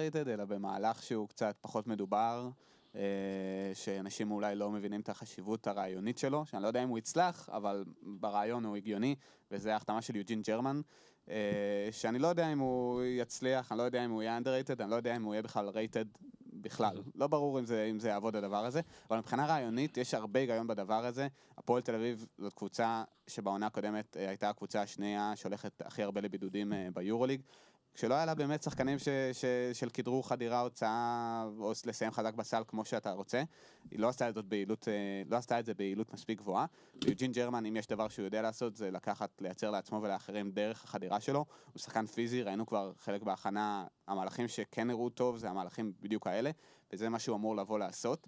underrated, אלא במהלך שהוא קצת פחות מדובר, שאנשים אולי לא מבינים את החשיבות הרעיונית שלו, שאני לא יודע אם הוא יצלח, אבל ברעיון הוא הגיוני, וזה ההחתמה של יוג'ין ג'רמן, שאני לא יודע אם הוא יצליח, אני לא יודע אם הוא יהיה underrated, אני לא יודע אם הוא יהיה בכלל rated בכלל. לא ברור אם זה יעבוד הדבר הזה, אבל מבחינה רעיונית יש הרבה היגיון בדבר הזה. הפועל תל אביב זאת קבוצה שבעונה הקודמת הייתה הקבוצה השנייה שהולכת הכי הרבה לבידודים ביורוליג, כשלא היה לה באמת שחקנים של כדרור חדירה הוצאה או לסיים חזק בסל כמו שאתה רוצה, היא לא עשתה את זה ביעילות מספיק גבוהה. ויוג'ין ג'רמן, אם יש דבר שהוא יודע לעשות, זה לייצר לעצמו ולאחרים דרך החדירה שלו. הוא שחקן פיזי, ראינו כבר חלק בהכנה, המהלכים שכן נראו טוב, זה המהלכים בדיוק האלה, וזה מה שהוא אמור לבוא לעשות.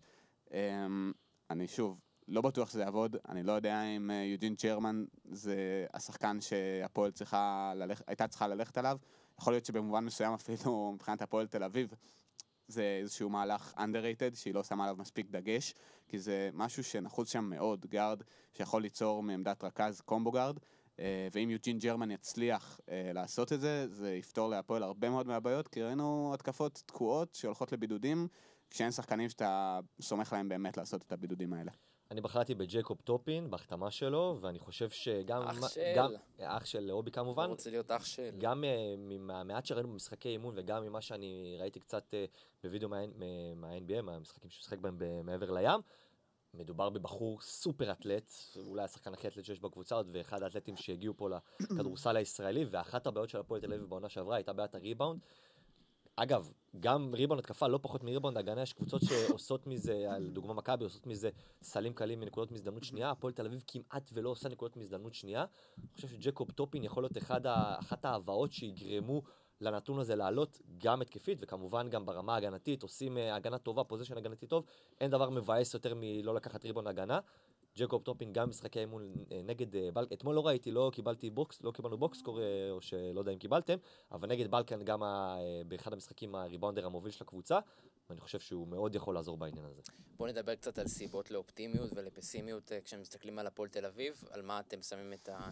אני שוב, לא בטוח שזה יעבוד, אני לא יודע אם יוג'ין ג'רמן זה השחקן שהפועל הייתה צריכה ללכת עליו. יכול להיות שבמובן מסוים אפילו מבחינת הפועל תל אביב זה איזשהו מהלך underrated שהיא לא שמה עליו מספיק דגש, כי זה משהו שנחוץ שם מאוד, גארד שיכול ליצור מעמדת רכז קומבו גארד, ואם יוג'ין ג'רמן יצליח לעשות את זה, זה יפתור להפועל הרבה מאוד מהבעיות, כי ראינו התקפות תקועות שהולכות לבידודים, כשאין שחקנים שאתה סומך להם באמת לעשות את הבידודים האלה. אני בחרתי בג'ייקוב טופין, בהחתמה שלו, ואני חושב שגם... אח של אובי כמובן. לא רוצה להיות אח של. גם מהמעט שראינו במשחקי אימון, וגם ממה שאני ראיתי קצת בווידאו מה-NBA, מהמשחקים שהוא שחק בהם מעבר לים, מדובר בבחור סופר אתלט, אולי השחקן הכי אתלט שיש בקבוצה עוד, ואחד האתלטים שהגיעו פה לכדורסל הישראלי, ואחת הבעיות של הפועל תל אביב בעונה שעברה הייתה בעיית הריבאונד. אגב, גם ריבאונד התקפה לא פחות מריבאונד הגנה, יש קבוצות שעושות מזה, על דוגמה מכבי, עושות מזה סלים קלים מנקודות מזדמנות שנייה, הפועל תל אביב כמעט ולא עושה נקודות מזדמנות שנייה. אני חושב שג'ייקוב טופין יכול להיות אחת ההבאות שיגרמו לנתון הזה לעלות גם התקפית, וכמובן גם ברמה הגנתית, עושים הגנה טובה, פוזישן הגנתי טוב, אין דבר מבאס יותר מלא לקחת ריבאונד הגנה. ג'ייקוב טופין גם משחקי אימון נגד בלקן, אתמול לא ראיתי, לא קיבלנו בוקסקור, או שלא יודע אם קיבלתם, אבל נגד בלקן גם באחד המשחקים הריבאונדר המוביל של הקבוצה, ואני חושב שהוא מאוד יכול לעזור בעניין הזה. בואו נדבר קצת על סיבות לאופטימיות ולפסימיות כשמסתכלים על הפועל תל אביב, על מה אתם שמים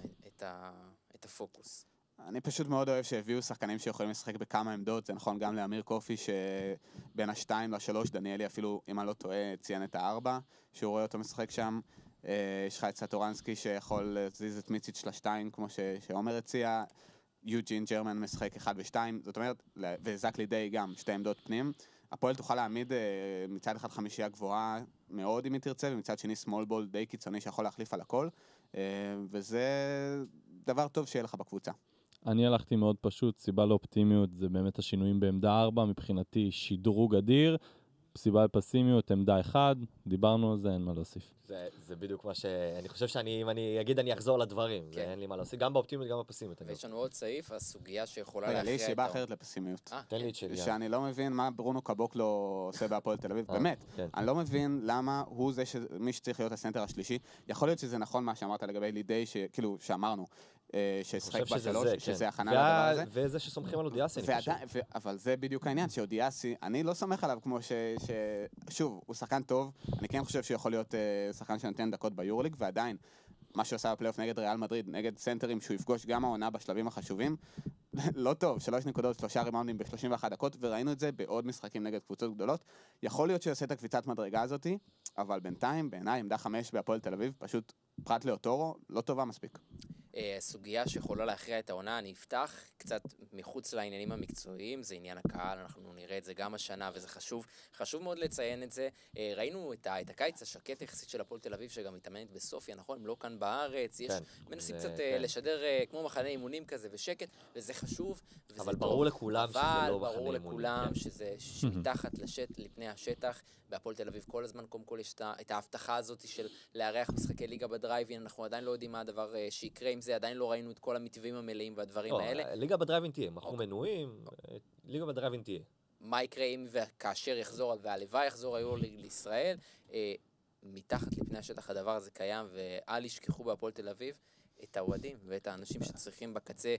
את הפוקוס. אני פשוט מאוד אוהב שהביאו שחקנים שיכולים לשחק בכמה עמדות, זה נכון גם לאמיר קופי שבין השתיים לשלוש, דניאלי אפילו, אם אני לא טועה, ציין את הארבע, שהוא רואה אותו משחק שם. יש לך את סטורנסקי שיכול להזיז את מיציץ' לשתיים, כמו שעומר הציע, יוג'ין ג'רמן משחק 1 ו-2, זאת אומרת, וזק לידי גם שתי עמדות פנים. הפועל תוכל להעמיד מצד אחד חמישייה גבוהה מאוד אם היא תרצה, ומצד שני סמול בול די קיצוני שיכול להחליף על הכל, וזה דבר טוב שיהיה לך בקבוצה. אני הלכתי מאוד פשוט, סיבה לאופטימיות זה באמת השינויים בעמדה 4, מבחינתי שדרוג אדיר, סיבה לפסימיות, עמדה 1, דיברנו על זה, אין מה להוסיף. זה בדיוק מה שאני חושב אם אני אגיד אני אחזור לדברים, זה אין לי מה להוסיף, גם באופטימיות גם בפסימיות. ויש לנו עוד סעיף, הסוגיה שיכולה להכריע את לי יש סיבה אחרת לפסימיות. תן לי את שלי. שאני לא מבין מה ברונו קבוקלו עושה בהפועל תל אביב, באמת. אני לא מבין למה הוא זה מי שצריך להיות הסנטר השלישי. יכול להיות שזה נכון מה שאמרת לגבי לידי, כאילו שאמרנו, ששחק בשלוש, שזה הכנה לדבר הזה. וזה שסומכים על אודיאסי, אני חושב. אבל זה בדיוק העניין, שאודיאסי, אני לא סומך עליו כמו שוב, הוא שחקן טוב, אני כן חושב שיכול להיות שחקן שנותן דקות ביורוליג, ועדיין, מה שעושה בפלייאוף נגד ריאל מדריד, נגד סנטרים שהוא יפגוש גם העונה בשלבים החשובים, לא טוב, 3 נקודות, 3 ריבאונדים ב-31 דקות, וראינו את זה בעוד משחקים נגד קבוצות גדולות. יכול להיות שיעשה את הקביצת מדרגה הזאת, אבל בינתיים, בעיניי, עמדה 5 בהפועל תל אביב, פשוט פרט לאוטורו, לא טובה מספיק. סוגיה שיכולה להכריע את העונה, אני אפתח קצת מחוץ לעניינים המקצועיים, זה עניין הקהל, אנחנו נראה את זה גם השנה, וזה חשוב מאוד לציין את זה. ראינו את הקיץ השקט יחסית של הפועל תל אביב, שגם מתאמנת בסופיה, נכון? הם לא כאן בארץ, מנסים קצת לשדר כמו מחנה אימונים כזה ושקט, וזה חשוב, אבל ברור לכולם שזה לא מחנה ברור אימונים. לכולם שזה מתחת לפני השטח, בהפועל תל אביב כל הזמן, קודם כל יש את ההבטחה הזאת של לארח משחקי ליגה בדרייבין, אנחנו עדיין לא יודעים מה הדבר שיקרה עם זה, עדיין לא ראינו את כל המתווים המלאים והדברים האלה. ליגה בדרייבין תהיה, מכרו מנויים, ליגה בדרייבין תהיה. מה יקרה אם וכאשר יחזור, והלוואי יחזור היורוליג לישראל, מתחת לפני השטח הדבר הזה קיים, ואל ישכחו בהפועל תל אביב את האוהדים ואת האנשים שצריכים בקצה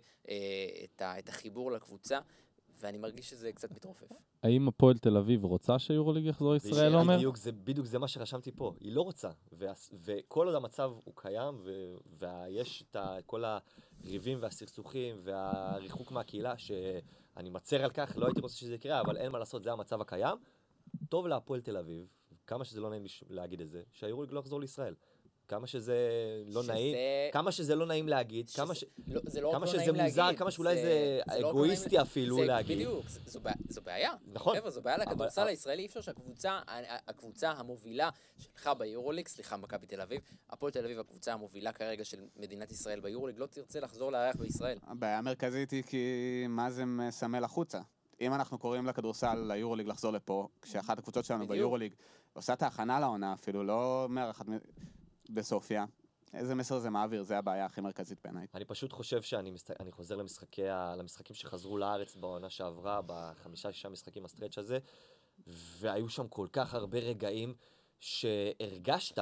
את החיבור לקבוצה, ואני מרגיש שזה קצת מתרופף. האם הפועל תל אביב רוצה שיורוליג יחזור לישראל, עומר? בדיוק זה מה שרשמתי פה. היא לא רוצה. וכל עוד המצב הוא קיים, ויש את כל הריבים והסכסוכים והריחוק מהקהילה, אני מצר על כך, לא הייתי רוצה שזה יקרה, אבל אין מה לעשות, זה המצב הקיים. טוב להפועל תל אביב, כמה שזה לא נעים להגיד את זה, שהיורוליג לא יחזור לישראל. כמה שזה לא נעים, כמה שזה לא נעים להגיד, כמה שזה מוזר, כמה שאולי זה אגואיסטי אפילו להגיד. בדיוק, זו בעיה. נכון. חבר'ה, זו בעיה לכדורסל הישראלי, אי אפשר שהקבוצה המובילה שלך ביורוליג, סליחה, מכבי תל אביב, הפועל תל אביב, הקבוצה המובילה כרגע של מדינת ישראל ביורוליג, לא תרצה לחזור לארח בישראל. הבעיה המרכזית היא כי מה זה מסמל החוצה. אם אנחנו קוראים לכדורסל ליורוליג לחזור לפה, כשאחת הקבוצות שלנו ביורוליג עושה את ההכנה לעונה, אפילו לא מארחת בסופיה, איזה מסר זה מעביר? זה הבעיה הכי מרכזית בעיניי. אני פשוט חושב שאני חוזר למשחקים שחזרו לארץ בעונה שעברה, ב5-6 משחקים הסטרץ' הזה, והיו שם כל כך הרבה רגעים שהרגשת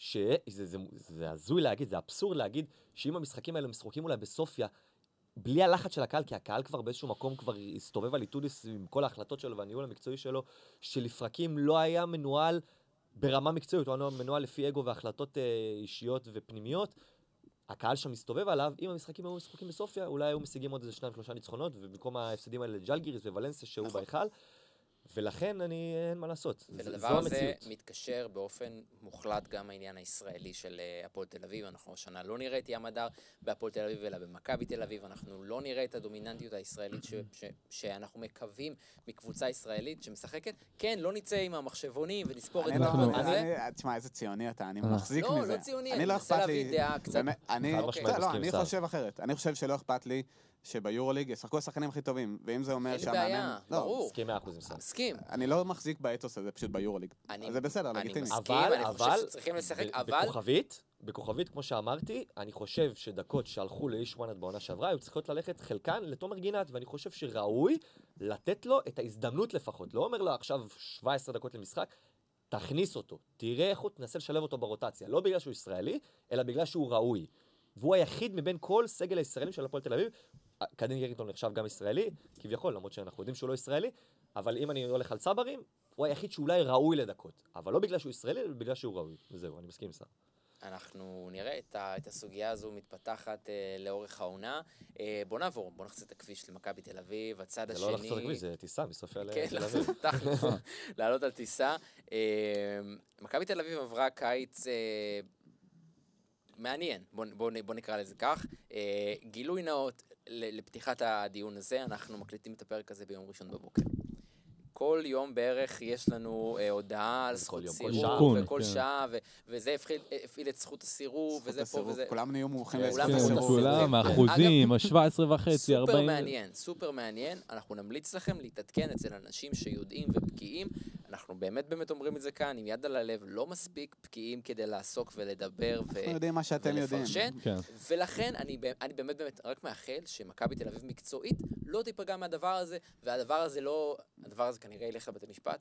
שזה הזוי להגיד, זה אבסורד להגיד, שאם המשחקים האלה משחקים אולי בסופיה, בלי הלחץ של הקהל, כי הקהל כבר באיזשהו מקום כבר הסתובב על איטודיס עם כל ההחלטות שלו והניהול המקצועי שלו, שלפרקים לא היה מנוהל ברמה מקצועית, הוא היה מנוהל לפי אגו והחלטות אישיות ופנימיות. הקהל שם מסתובב עליו, אם המשחקים היו משחקים בסופיה, אולי היו משיגים עוד איזה 2-3 ניצחונות, ובמקום ההפסדים האלה לג'לגיריס וולנסיה שהוא בהיכל, ולכן אין מה לעשות. ולדבר הזה מתקשר באופן מוחלט גם העניין הישראלי של הפועל תל אביב. אנחנו השנה לא נראה את ים הדר בהפועל תל אביב, אלא במכבי תל אביב. אנחנו לא נראה את הדומיננטיות הישראלית שאנחנו מקווים מקבוצה ישראלית שמשחקת. כן, לא נצא עם המחשבונים ונספור את זה. תשמע, איזה ציוני אתה, אני מחזיק מזה. לא ציוני, אני מנסה להביא דעה קצת. אני חושב אחרת. אני חושב שלא אכפת לי שביורוליג ישחקו השחקנים הכי טובים, ואם זה אומר שהמאמן... אין בעיה, ברור. מסכים 100%. מסכים. אני לא מחזיק באתוס הזה פשוט ביורוליג. זה בסדר, לגיטימי. אני מסכים, אני חושב שצריכים לשחק, אבל... בכוכבית, כמו שאמרתי, אני חושב שדקות שהלכו לאיש וואנד בעונה שעברה, היו צריכות ללכת חלקן לתומר גינת, ואני חושב שראוי לתת לו את ההזדמנות לפחות. לא אומר לו עכשיו 17 דקות למשחק, תכניס אותו, תראה איך הוא תנסה לשלב אותו ברוטציה. לא בגלל שהוא ישראלי, אלא בגלל שהוא ראוי. והוא היחיד מבין כל סגל הישראלים של הפועל תל אביב. קדין גרינגטון נחשב גם ישראלי, כביכול, למרות שאנחנו יודעים שהוא לא ישראלי, אבל אם אני הולך על צברים, הוא היחיד שאולי ראוי לדקות. אבל לא בגלל שהוא ישראלי, אלא בגלל שהוא ראוי. וזהו, אני מסכים עם זה. אנחנו נראה את הסוגיה הזו מתפתחת לאורך העונה. בוא נעבור, בוא נחצה את הכביש למכבי תל אביב, הצד השני... זה לא לחצות הכביש, זה טיסה מסופיה לתל אביב. כן, לעלות על טיסה. מכבי תל אביב עברה קיץ מעניין, בוא נקרא לזה כך. גילוי נאות לפתיחת הדיון הזה, אנחנו מקליטים את הפרק הזה ביום ראשון בבוקר. כל יום בערך יש לנו הודעה על זכות סירוב, וכל שעה, וזה הפעיל את זכות הסירוב, וזה פה וזה... כולם נהיו מומחים לזכות הסירוב. כולם, האחוזים, ה-17.5, 40... סופר מעניין, סופר מעניין. אנחנו נמליץ לכם להתעדכן אצל אנשים שיודעים ובקיאים. אנחנו באמת אומרים את זה כאן, עם יד על הלב, לא מספיק בקיאים כדי לעסוק ולדבר אנחנו יודעים מה שאתם יודעים. ולכן אני באמת רק מאחל שמכבי תל אביב מקצועית לא תיפגע מהדבר הזה, והדבר הזה כנראה ילך לבתי משפט,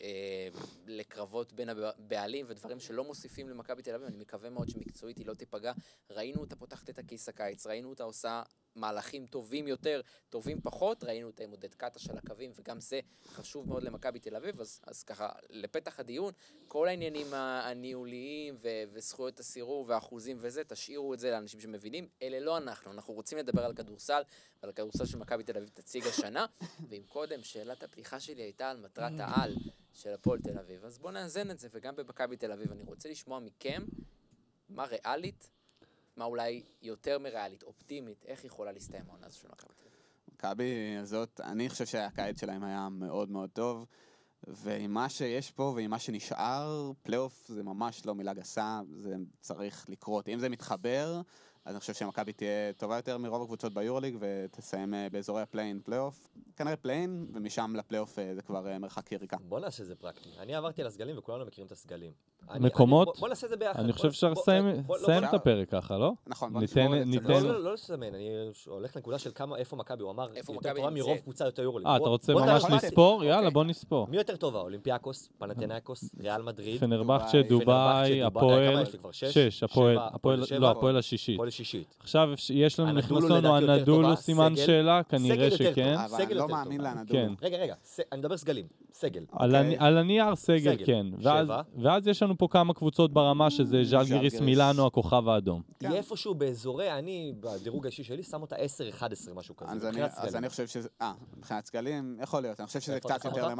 לקרבות בין הבעלים ודברים שלא מוסיפים למכבי תל אביב. אני מקווה מאוד שמקצועית היא לא תיפגע. ראינו אותה פותחת את הכיס הקיץ, ראינו אותה עושה מהלכים טובים יותר, טובים פחות, ראינו אותה עם עודד קאטה של הקווים, וגם זה חשוב מאוד למכבי תל אביב. אז ככה, לפתח הדיון, כל העניינים הניהוליים וזכויות הסירוב והאחוזים וזה, תשאירו את זה לאנשים שמבינים, אלה לא אנחנו רוצים לדבר על כדורסל, ועל הכדורסל של מכבי תל אביב תציג השנה, ואם קודם שאלת הפתיחה שלי הייתה על מטרת העל של הפועל תל אביב, אז בואו נאזן את זה, וגם במכבי תל אביב אני רוצה לשמוע מכם מה ריאלית, מה אולי יותר מריאלית, אופטימית, איך יכולה להסתיים העונה הזו של מכבי תל אביב. מכבי הזאת, אני חושב שהקיץ שלהם היה מאוד מאוד טוב, ועם מה שיש פה ועם מה שנשאר, פלייאוף זה ממש לא מילה גסה, זה צריך לקרות. אם זה מתחבר, אז אני חושב שמכבי תהיה טובה יותר מרוב הקבוצות ביורוליג, ותסיים באזורי הפליין פלייאוף. כנראה פליין, ומשם לפלייאוף זה כבר מרחק יריקה. בוא נעשה זה פרקטי. אני עברתי על הסגלים וכולנו מכירים את הסגלים. מקומות? בוא נעשה זה ביחד. אני חושב שאפשר לסיים את הפרק ככה, לא? נכון, לא לסמן, אני הולך לנקודה של איפה מכבי, הוא אמר יותר טובה מרוב קבוצה יותר יורוליג. אתה רוצה ממש לספור? יאללה, בוא נספור. מי יותר טובה? אולימפיאקוס, פנתינייקוס, ריאל מדריד, פנרבחצ'ה, דובאי, הפועל, 6, הפועל השישית. עכשיו יש לנו נכנס לנו אנדולו סימן שאלה, כנראה שכן. אבל אני לא מאמין לאנדולו. רגע, אני מדבר סגלים, סגל. על הנייר סגל, כן. ואז יש לנו לנו פה כמה קבוצות ברמה, שזה ז'אלגיריס מילאנו, הכוכב האדום. היא איפשהו באזורי, אני, בדירוג האישי שלי, שם אותה 10-11, משהו כזה. אז אני חושב שזה... מבחינת סגלים, יכול להיות. אני חושב שזה איפה קצת אתה שם יותר אותה?